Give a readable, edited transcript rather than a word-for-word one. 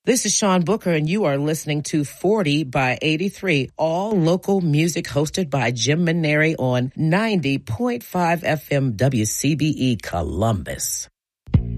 This is Sean Booker, and you are listening to 40 by 83, all local music hosted by Jim Maneri on 90.5 FM WCBE Columbus.